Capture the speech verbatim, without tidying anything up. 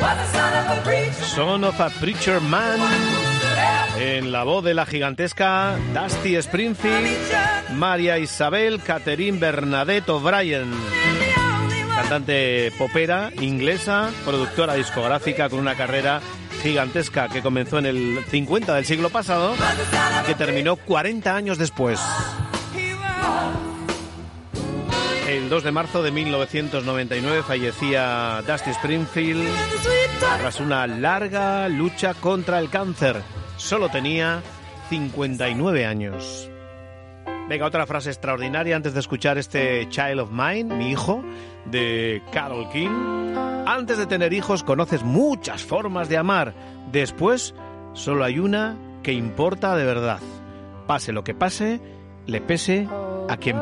Son of a Preacher Man, en la voz de la gigantesca Dusty Springfield, María Isabel Catherine Bernadette O'Brien, cantante popera inglesa, productora discográfica con una carrera gigantesca que comenzó en el cincuenta del siglo pasado y que terminó cuarenta años después. El dos de marzo de mil novecientos noventa y nueve fallecía Dusty Springfield tras una larga lucha contra el cáncer. Solo tenía cincuenta y nueve años. Venga, otra frase extraordinaria antes de escuchar este Child of Mine, mi hijo, de Carole King. Antes de tener hijos conoces muchas formas de amar. Después solo hay una que importa de verdad. Pase lo que pase, le pese a quien